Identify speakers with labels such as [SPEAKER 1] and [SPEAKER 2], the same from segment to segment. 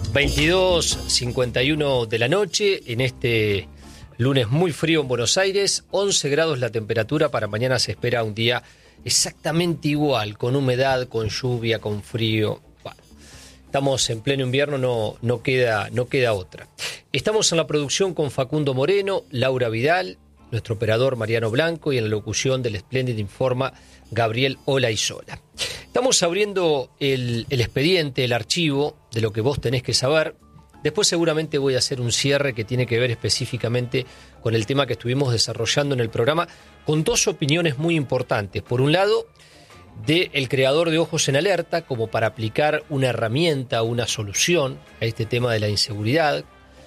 [SPEAKER 1] 22:51 de la noche, en este lunes muy frío en Buenos Aires, 11 grados la temperatura. Para mañana se espera un día exactamente igual, con humedad, con lluvia, con frío. Bueno, estamos en pleno invierno, no queda otra. Estamos en la producción con Facundo Moreno, Laura Vidal, nuestro operador Mariano Blanco, y en la locución del Espléndido Informa Gabriel Olaizola. Estamos abriendo el expediente, el archivo de lo que vos tenés que saber. Después seguramente voy a hacer un cierre que tiene que ver específicamente con el tema que estuvimos desarrollando en el programa, con dos opiniones muy importantes. Por un lado, del creador de Ojos en Alerta, como para aplicar una herramienta, una solución a este tema de la inseguridad,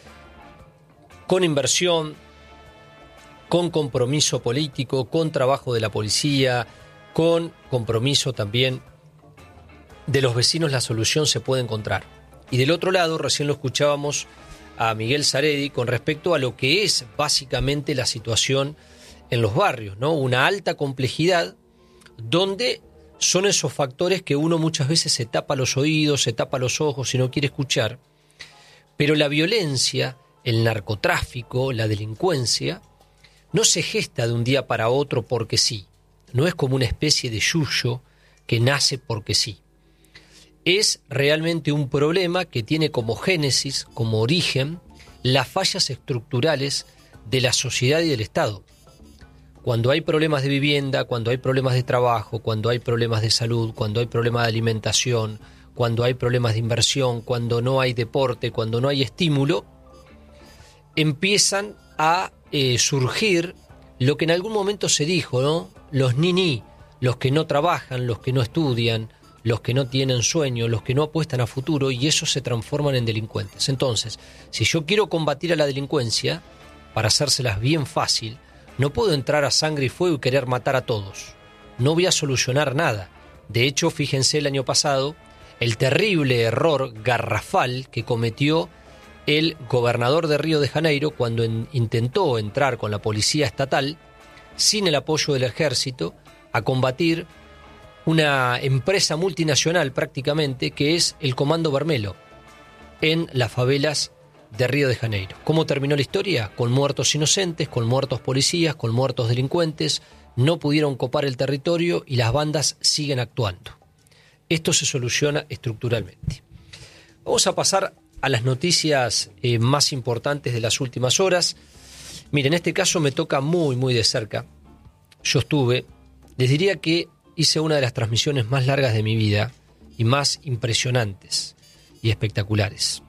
[SPEAKER 1] con inversión, con compromiso político, con trabajo de la policía, con compromiso también de los vecinos. La solución se puede encontrar. Y del otro lado, recién lo escuchábamos a Miguel Saredi con respecto a lo que es básicamente la situación en los barrios, ¿no? Una alta complejidad donde son esos factores que uno muchas veces se tapa los oídos, se tapa los ojos y no quiere escuchar. Pero la violencia, el narcotráfico, la delincuencia, no se gesta de un día para otro porque sí. No es como una especie de yuyo que nace porque sí. Es realmente un problema que tiene como génesis, como origen, las fallas estructurales de la sociedad y del Estado. Cuando hay problemas de vivienda, cuando hay problemas de trabajo, cuando hay problemas de salud, cuando hay problemas de alimentación, cuando hay problemas de inversión, cuando no hay deporte, cuando no hay estímulo, empiezan a surgir lo que en algún momento se dijo, ¿no? Los niní, los que no trabajan, los que no estudian, los que no tienen sueño, los que no apuestan a futuro, y esos se transforman en delincuentes. Entonces, si yo quiero combatir a la delincuencia, para hacérselas bien fácil, no puedo entrar a sangre y fuego y querer matar a todos. No voy a solucionar nada. De hecho, fíjense el año pasado, el terrible error garrafal que cometió el gobernador de Río de Janeiro cuando intentó entrar con la policía estatal, sin el apoyo del ejército, a combatir una empresa multinacional prácticamente, que es el Comando Vermelho, en las favelas de Río de Janeiro. ¿Cómo terminó la historia? Con muertos inocentes, con muertos policías, con muertos delincuentes. No pudieron copar el territorio y las bandas siguen actuando. Esto se soluciona estructuralmente. Vamos a pasar a las noticias más importantes de las últimas horas. Miren, en este caso me toca muy de cerca. Yo les diría que hice una de las transmisiones más largas de mi vida y más impresionantes y espectaculares.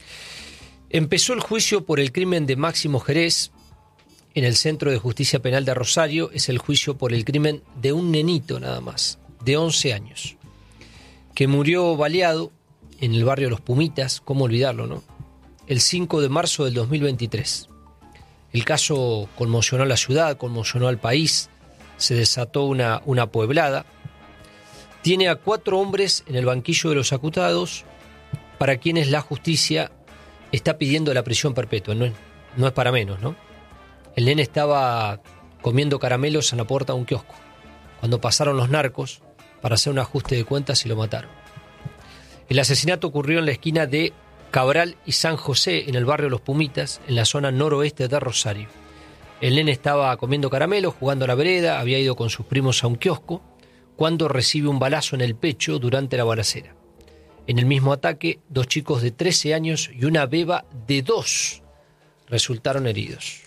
[SPEAKER 1] Empezó el juicio por el crimen de Máximo Jerez en el Centro de Justicia Penal de Rosario. Es el juicio por el crimen de un nenito nada más, de 11 años, que murió baleado en el barrio Los Pumitas, cómo olvidarlo, ¿no? El 5 de marzo del 2023. El caso conmocionó a la ciudad, conmocionó al país, se desató una pueblada. Tiene a 4 hombres en el banquillo de los acusados, para quienes la justicia está pidiendo la prisión perpetua. No es para menos, ¿no? El nene estaba comiendo caramelos en la puerta de un kiosco cuando pasaron los narcos para hacer un ajuste de cuentas y lo mataron. El asesinato ocurrió en la esquina de Cabral y San José, en el barrio Los Pumitas, en la zona noroeste de Rosario. El nene estaba comiendo caramelos, jugando a la vereda, había ido con sus primos a un kiosco, cuando recibe un balazo en el pecho durante la balacera. En el mismo ataque, 2 chicos de 13 años y una beba de 2 resultaron heridos.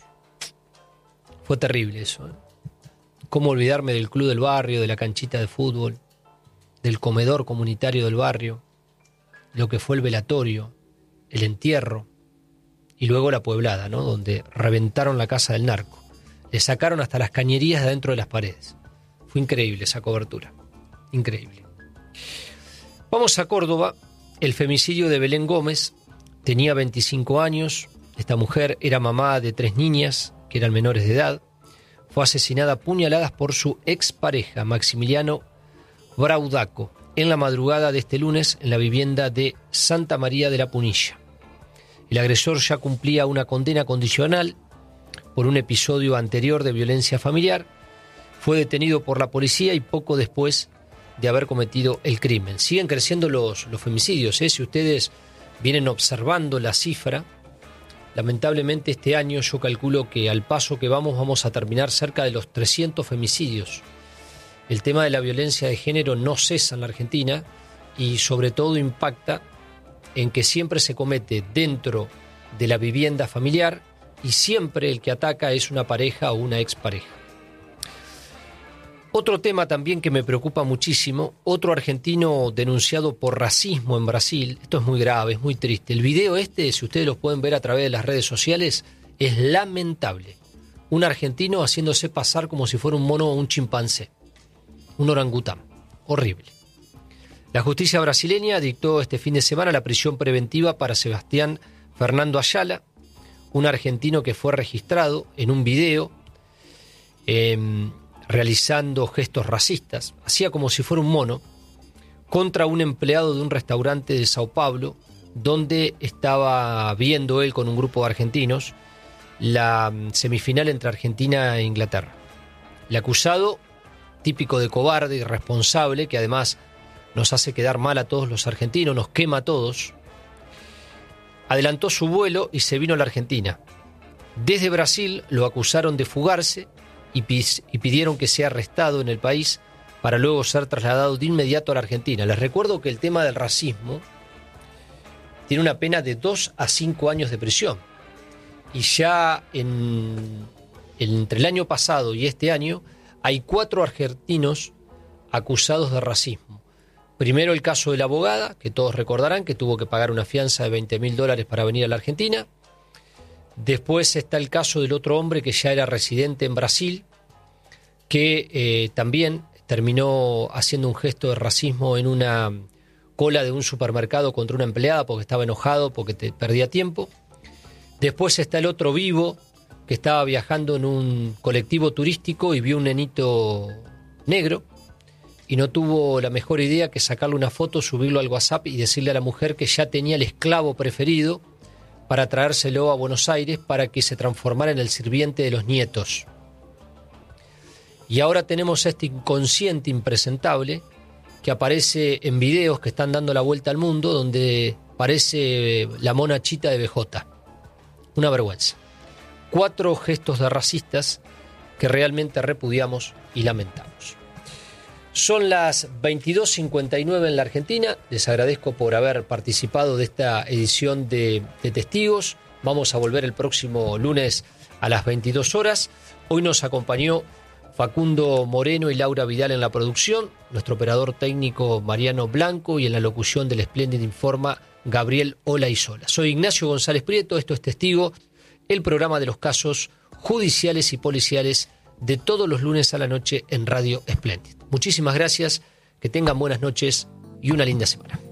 [SPEAKER 1] Fue terrible eso, ¿eh? ¿Cómo olvidarme del club del barrio, de la canchita de fútbol, del comedor comunitario del barrio, lo que fue el velatorio, el entierro y luego la pueblada, ¿no? Donde reventaron la casa del narco. Le sacaron hasta las cañerías de adentro de las paredes. Fue increíble esa cobertura, increíble. Vamos a Córdoba. El femicidio de Belén Gómez. Tenía 25 años. Esta mujer era mamá de 3 niñas que eran menores de edad. Fue asesinada a puñaladas por su expareja, Maximiliano Braudaco, en la madrugada de este lunes en la vivienda de Santa María de la Punilla. El agresor ya cumplía una condena condicional por un episodio anterior de violencia familiar. Fue detenido por la policía y poco después de haber cometido el crimen. Siguen creciendo los femicidios, ¿eh? Si ustedes vienen observando la cifra. Lamentablemente este año yo calculo que al paso que vamos a terminar cerca de los 300 femicidios. El tema de la violencia de género no cesa en la Argentina y sobre todo impacta en que siempre se comete dentro de la vivienda familiar y siempre el que ataca es una pareja o una expareja. Otro tema también que me preocupa muchísimo, otro argentino denunciado por racismo en Brasil. Esto es muy grave, es muy triste. El video si ustedes lo pueden ver a través de las redes sociales, es lamentable. Un argentino haciéndose pasar como si fuera un mono o un chimpancé, un orangután. Horrible. La justicia brasileña dictó este fin de semana la prisión preventiva para Sebastián Fernando Ayala, un argentino que fue registrado en un video realizando gestos racistas, hacía como si fuera un mono, contra un empleado de un restaurante de Sao Paulo, donde estaba viendo él con un grupo de argentinos la semifinal entre Argentina e Inglaterra. El acusado, típico de cobarde, irresponsable, que además nos hace quedar mal a todos los argentinos, nos quema a todos, adelantó su vuelo y se vino a la Argentina. Desde Brasil lo acusaron de fugarse y pidieron que sea arrestado en el país para luego ser trasladado de inmediato a la Argentina. Les recuerdo que el tema del racismo tiene una pena de 2 a 5 años de prisión. Y ya entre el año pasado y este año hay 4 argentinos acusados de racismo. Primero el caso de la abogada, que todos recordarán, que tuvo que pagar una fianza de $20.000 para venir a la Argentina. Después está el caso del otro hombre que ya era residente en Brasil, que también terminó haciendo un gesto de racismo en una cola de un supermercado contra una empleada porque estaba enojado, porque perdía tiempo. Después está el otro vivo que estaba viajando en un colectivo turístico y vio un nenito negro y no tuvo la mejor idea que sacarle una foto, subirlo al WhatsApp y decirle a la mujer que ya tenía el esclavo preferido para traérselo a Buenos Aires para que se transformara en el sirviente de los nietos. Y ahora tenemos este inconsciente impresentable que aparece en videos que están dando la vuelta al mundo, donde parece la mona Chita de BJ. Una vergüenza. 4 gestos de racistas que realmente repudiamos y lamentamos. Son las 22:59 en la Argentina. Les agradezco por haber participado de esta edición de Testigos. Vamos a volver el próximo lunes a las 22 horas. Hoy nos acompañó Facundo Moreno y Laura Vidal en la producción, nuestro operador técnico Mariano Blanco y en la locución del Espléndido Informa Gabriel Olaizola. Soy Ignacio González Prieto, esto es Testigo, el programa de los casos judiciales y policiales de todos los lunes a la noche en Radio Espléndido. Muchísimas gracias, que tengan buenas noches y una linda semana.